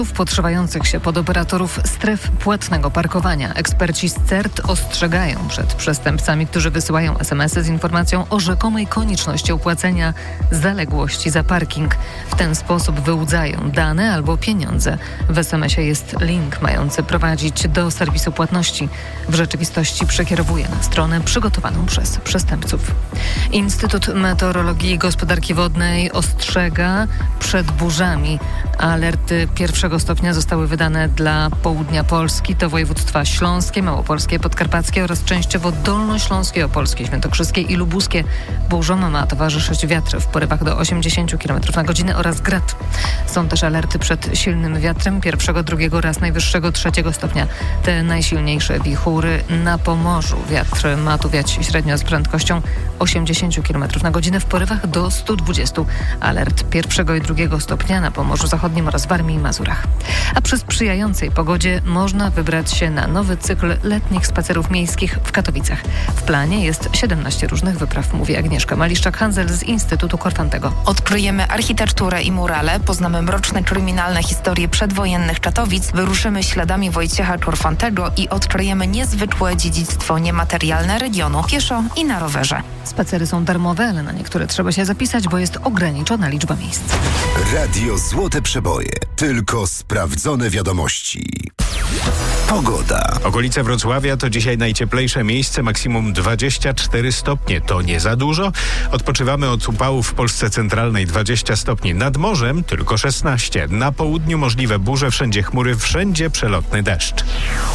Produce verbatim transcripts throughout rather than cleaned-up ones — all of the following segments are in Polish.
Podszywających się pod operatorów stref płatnego parkowania. Eksperci z C E R T ostrzegają przed przestępcami, którzy wysyłają es em esy z informacją o rzekomej konieczności opłacenia zaległości za parking. W ten sposób wyłudzają dane albo pieniądze. W es em esie jest link mający prowadzić do serwisu płatności. W rzeczywistości przekierowuje na stronę przygotowaną przez przestępców. Instytut Meteorologii i Gospodarki Wodnej ostrzega przed burzami. Alerty pierwszego stopnia zostały wydane dla południa Polski, to województwa śląskie, małopolskie, podkarpackie oraz częściowo dolnośląskie, opolskie, świętokrzyskie i lubuskie. Burzom ma towarzyszyć wiatr w porywach do osiemdziesiąt kilometrów na godzinę oraz grad. Są też alerty przed silnym wiatrem pierwszego, drugiego oraz najwyższego trzeciego stopnia. Te najsilniejsze wichury na Pomorzu. Wiatr ma tu wiać średnio z prędkością osiemdziesiąt kilometrów na godzinę w porywach do stu dwudziestu. Alert pierwszego i drugiego stopnia na Pomorzu Zachodnim oraz Warmii i Mazurach. A przy sprzyjającej pogodzie można wybrać się na nowy cykl letnich spacerów miejskich w Katowicach. W planie jest siedemnaście różnych wypraw, mówi Agnieszka Maliszczak-Handzel z Instytutu Korfantego. Odkryjemy architekturę i murale, poznamy mroczne kryminalne historie przedwojennych Czatowic, wyruszymy śladami Wojciecha Korfantego i odkryjemy niezwykłe dziedzictwo niematerialne regionu pieszo i na rowerze. Spacery są darmowe, ale na niektóre trzeba się zapisać, bo jest ograniczona liczba miejsc. Radio Złote Przeboje. Tylko sprawdzone wiadomości. Pogoda. Okolice Wrocławia to dzisiaj najcieplejsze miejsce, maksimum dwadzieścia cztery stopnie. To nie za dużo. Odpoczywamy od upałów w Polsce centralnej dwadzieścia stopni. Nad morzem tylko szesnaście. Na południu możliwe burze, wszędzie chmury, wszędzie przelotny deszcz.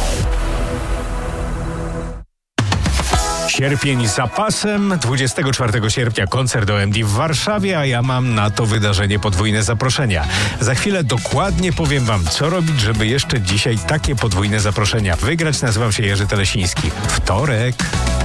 Sierpień za pasem. dwudziestego czwartego sierpnia koncert O M D w Warszawie, a ja mam na to wydarzenie podwójne zaproszenia. Za chwilę dokładnie powiem wam, co robić, żeby jeszcze dzisiaj takie podwójne zaproszenia wygrać. Nazywam się Jerzy Telesiński. Wtorek.